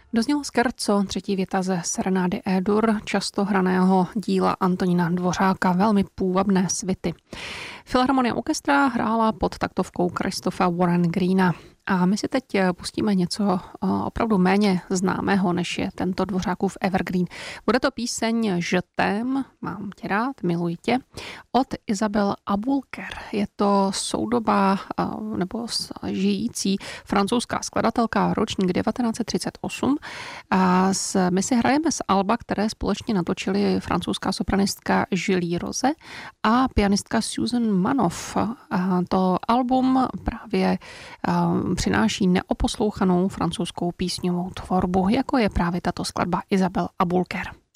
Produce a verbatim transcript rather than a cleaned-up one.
Doznělo scherzo, třetí věta ze Serenády E-dur, často hraného díla Antonína Dvořáka, velmi půvabné svity. Filharmonie orchestra hrála pod taktovkou Christopha Warren Greena. A my si teď pustíme něco opravdu méně známého, než je tento Dvořákův evergreen. Bude to píseň Je t'aime, mám tě rád, miluji tě, od Isabelle Abulker. Je to soudobá nebo žijící francouzská skladatelka, ročník devatenáct set třicet osm. A my si hrajeme z alba, které společně natočili francouzská sopranistka Julie Rose a pianistka Susan Manoff. A to album právě přináší neoposlouchanou francouzskou písňovou tvorbu, jako je právě tato skladba Isabelle Abulker.